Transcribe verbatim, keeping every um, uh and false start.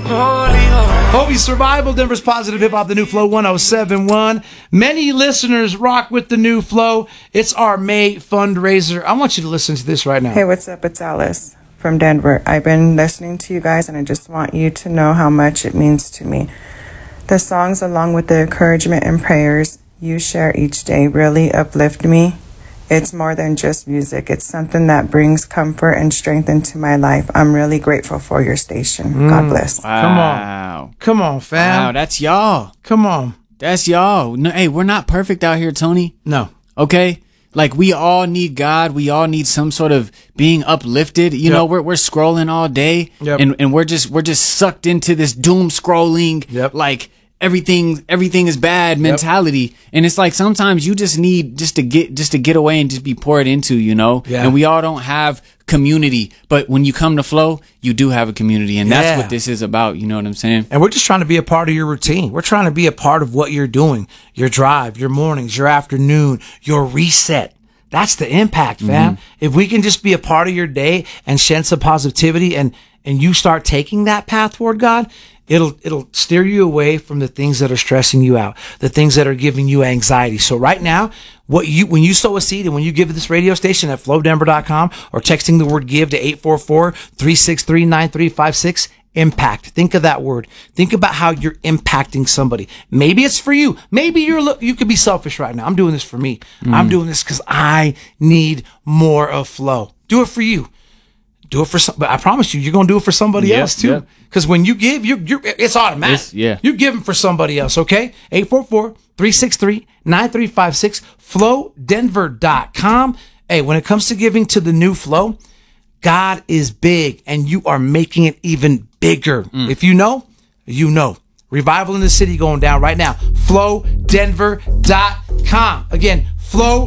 Hobie Survival, Denver's Positive Hip Hop, the new Flow one oh seven point one. Many listeners rock with the new Flow. It's our May fundraiser. I want you to listen to this right now. Hey, what's up? It's Alice from Denver. I've been listening to you guys, and I just want you to know how much it means to me. The songs, along with the encouragement and prayers you share each day, really uplift me. It's more than just music. It's something that brings comfort and strength into my life. I'm really grateful for your station. Mm. God bless. Wow. Come on. Come on, fam. Wow, that's y'all. Come on. That's y'all. No, hey, we're not perfect out here, Tony. No. Okay? Like, we all need God. We all need some sort of being uplifted. You yep. know, we're we're scrolling all day. Yep. And and we're just we're just sucked into this doom scrolling. Yep. Like everything everything is bad mentality. Yep. And it's like sometimes you just need just to get just to get away and just be poured into, you know? Yeah. And we all don't have community, but when you come to Flow, you do have a community, and yeah. that's what this is about. You know what I'm saying? And we're just trying to be a part of your routine. We're trying to be a part of what you're doing, your drive, your mornings, your afternoon, your reset. That's the impact, fam. Mm-hmm. If we can just be a part of your day and shed some positivity, and and you start taking that path toward God, it'll it'll steer you away from the things that are stressing you out, the things that are giving you anxiety. So right now, what you when you sow a seed and when you give this radio station at flow denver dot com or texting the word give to eight four four, three six three, nine three five six, impact. Think of that word. Think about how you're impacting somebody. Maybe it's for you. Maybe you're you could be selfish right now. I'm doing this for me. Mm. I'm doing this because I need more of Flow. Do it for you. Do it for some, but I promise you, you're gonna do it for somebody yeah, else too. Because yeah. when you give, you you're it's automatic. It's, yeah, you're giving for somebody else. Okay, eight four four, three six three, nine three five six. flow denver dot com. Hey, when it comes to giving to the new Flow, God is big, and you are making it even bigger. Mm. If you know, you know. Revival in the city going down right now. flow denver dot com. Again, flow